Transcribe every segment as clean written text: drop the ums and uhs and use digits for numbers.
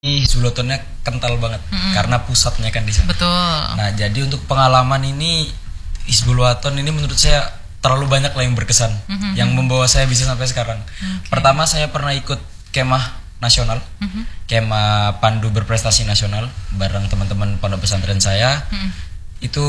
Hizbulwatonnya kental banget karena pusatnya kan di sana. Betul. Nah, jadi untuk pengalaman ini Hizbulwaton ini menurut saya terlalu banyak lah yang berkesan yang membawa saya bisa sampai sekarang. Pertama, saya pernah ikut kemah nasional, kemah pandu berprestasi nasional bareng teman-teman pondok pesantren saya. Itu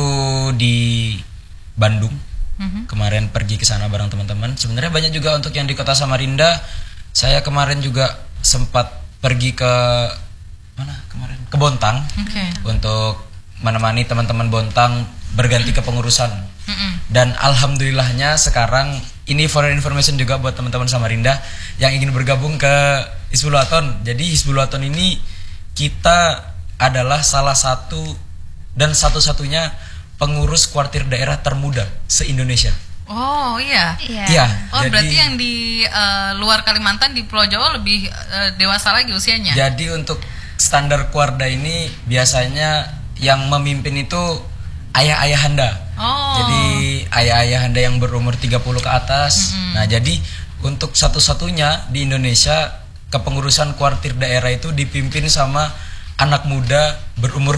di Bandung. Kemarin pergi ke sana bareng teman-teman. Sebenarnya banyak juga untuk yang di Kota Samarinda. Saya kemarin juga sempat pergi ke mana kemarin? Ke Bontang. Untuk menemani teman-teman Bontang berganti kepengurusan. Dan alhamdulillahnya sekarang ini for information juga buat teman-teman Samarinda yang ingin bergabung ke Hizbulwaton. Jadi Hizbulwaton ini kita adalah salah satu dan satu-satunya pengurus kuartir daerah termuda se-Indonesia. Oh iya. Iya. Oh, jadi, berarti yang di luar Kalimantan, di Pulau Jawa lebih dewasa lagi usianya. Jadi untuk standar kuarda ini biasanya yang memimpin itu ayah-ayahanda. Jadi ayah-ayahanda yang berumur 30 ke atas. Nah, jadi untuk satu-satunya di Indonesia kepengurusan kuartir daerah itu dipimpin sama anak muda berumur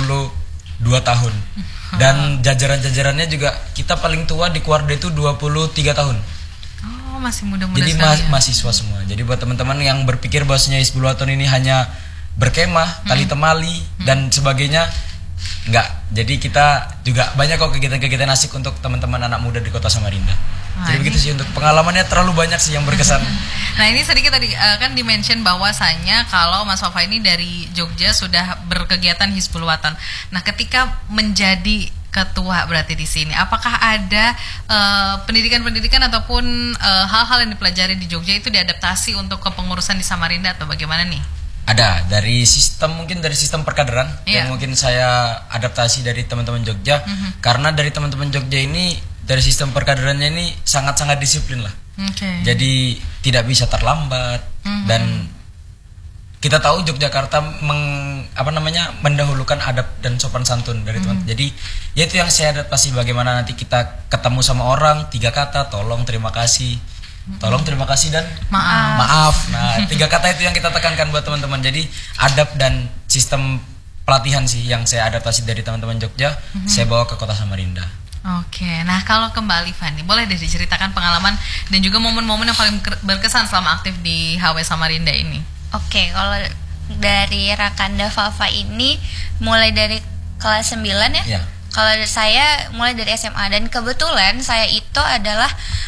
22 tahun. Dan jajaran-jajarannya juga kita paling tua di kuarda itu 23 tahun. Oh, masih muda-muda. Jadi mahasiswa semua. Jadi buat teman-teman yang berpikir bahwasanya Hizbulwaton ini hanya berkemah, tali temali dan sebagainya, enggak. Jadi kita juga banyak kok kegiatan-kegiatan asik untuk teman-teman anak muda di Kota Samarinda. Jadi begitu sih, untuk pengalamannya terlalu banyak sih yang berkesan. Nah, ini sedikit tadi kan di-mention bahwasanya kalau Mas Wafa ini dari Jogja sudah berkegiatan Hizbulwaton. Nah, ketika menjadi ketua berarti di sini, apakah ada pendidikan-pendidikan ataupun hal-hal yang dipelajari di Jogja itu diadaptasi untuk kepengurusan di Samarinda atau bagaimana nih? Ada dari sistem, mungkin dari sistem perkaderan yang mungkin saya adaptasi dari teman-teman Jogja. Karena dari teman-teman Jogja ini, dari sistem perkaderannya ini sangat-sangat disiplin lah. Jadi tidak bisa terlambat. Dan kita tahu Yogyakarta mendahulukan adab dan sopan santun dari teman. Jadi ya itu yang saya adaptasi, bagaimana nanti kita ketemu sama orang 3 kata, tolong, terima kasih. Tolong, terima kasih, dan maaf. Nah, 3 kata itu yang kita tekankan buat teman-teman. Jadi adab dan sistem pelatihan sih yang saya adaptasi dari teman-teman Jogja, saya bawa ke Kota Samarinda. Oke, nah kalau kembali Fani, boleh deh diceritakan pengalaman dan juga momen-momen yang paling berkesan selama aktif di HW Samarinda ini. Oke, kalau dari Rakanda Fafa ini mulai dari kelas 9 ya. Kalau saya mulai dari SMA, dan kebetulan saya itu adalah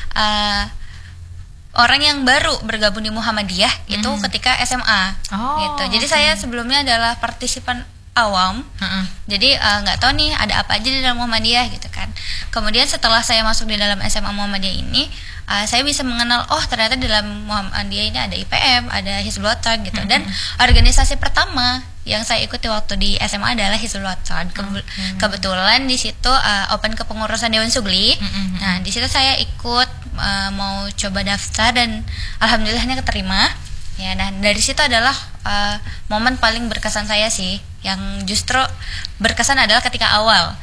orang yang baru bergabung di Muhammadiyah itu ketika SMA gitu. Jadi saya sebelumnya adalah partisipan awam. Jadi nggak tahu nih ada apa aja di dalam Muhammadiyah gitu kan. Kemudian setelah saya masuk di dalam SMA Muhammadiyah ini, saya bisa mengenal, oh ternyata di dalam Muhammadiyah ini ada IPM, ada Hizbulwaton gitu. Dan organisasi pertama yang saya ikuti waktu di SMA adalah Hizbulwaton. Kebetulan di situ open kepengurusan Dewan Sugli. Nah, di situ saya ikut mau coba daftar dan alhamdulillahnya keterima. Ya, nah dari situ adalah momen paling berkesan saya sih. Yang justru berkesan adalah ketika awal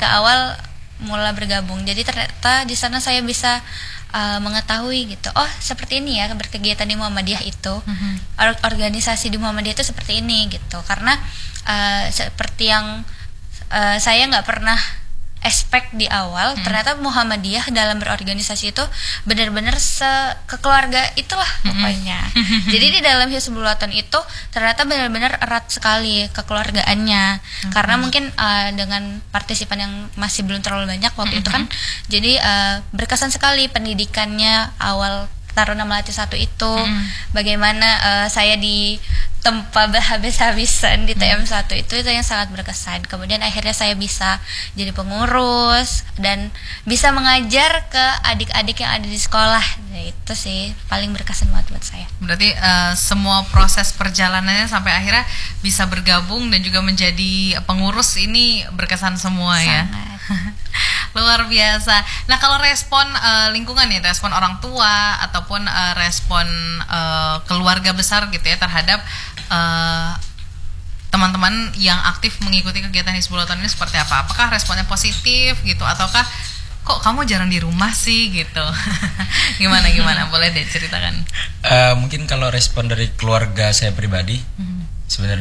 mulai bergabung. Jadi ternyata di sana saya bisa mengetahui gitu. Oh, seperti ini ya berkegiatan di Muhammadiyah itu. Organisasi di Muhammadiyah itu seperti ini gitu. Karena seperti yang saya nggak pernah expect di awal, ternyata Muhammadiyah dalam berorganisasi itu benar-benar sekeluarga itulah pokoknya. Jadi di dalam Hizbulwaton itu ternyata benar-benar erat sekali kekeluargaannya. Karena mungkin dengan partisipan yang masih belum terlalu banyak waktu itu kan, jadi berkesan sekali pendidikannya awal Taruna Melati 1 itu. Bagaimana saya di tempat habis-habisan di TM1 itu yang sangat berkesan. Kemudian akhirnya saya bisa jadi pengurus dan bisa mengajar ke adik-adik yang ada di sekolah. Nah, itu sih paling berkesan banget buat saya. Berarti semua proses perjalanannya sampai akhirnya bisa bergabung dan juga menjadi pengurus ini berkesan semua. Sangat. Ya. Luar biasa. Nah, kalau respon lingkungan nih, respon orang tua ataupun respon keluarga besar gitu ya terhadap teman-teman yang aktif mengikuti kegiatan Hizbulwaton ini seperti apa? Apakah responnya positif gitu, ataukah kok kamu jarang di rumah sih gitu? Gimana? Boleh deh ceritakan. Mungkin kalau respon dari keluarga saya pribadi,